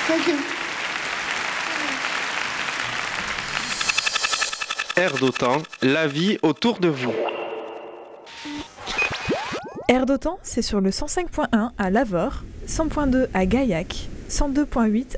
Thank you. Air d'Otan, la vie autour de vous. Air d'Otan, c'est sur le 105.1 à Lavore, 100.2 à Gaillac, 102.8